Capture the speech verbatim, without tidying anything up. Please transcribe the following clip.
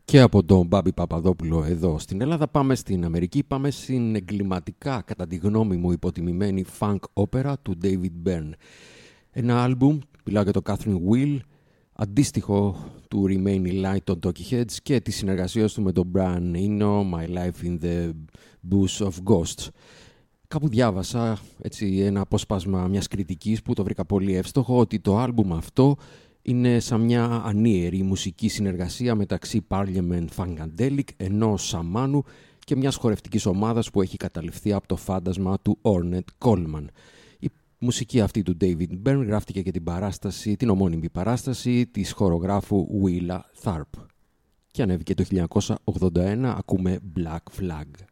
Και από τον Μπάμπη Παπαδόπουλο εδώ στην Ελλάδα πάμε στην Αμερική, πάμε στην εγκληματικά, κατά τη γνώμη μου, υποτιμημένη funk opera του David Byrne. Ένα άλμπουμ, μιλάω για το Catherine Wheel, αντίστοιχο του Remain in Light των Talking Heads και τη συνεργασία του με τον Brian Eno, My Life in the Bush of Ghosts. Κάπου διάβασα έτσι, ένα απόσπασμα μιας κριτικής που το βρήκα πολύ εύστοχο, ότι το άλμπουμ αυτό είναι σαν μια ανίερη μουσική συνεργασία μεταξύ Parliament Funkadelic, ενός σαμάνου και μιας χορευτικής ομάδας που έχει καταληφθεί από το φάντασμα του Ornette Coleman. Η μουσική αυτή του David Byrne γράφτηκε και την παράσταση, την ομώνυμη παράσταση της χορογράφου Willa Tharp. Και ανέβηκε το χίλια εννιακόσια ογδόντα ένα, ακούμε Black Flag.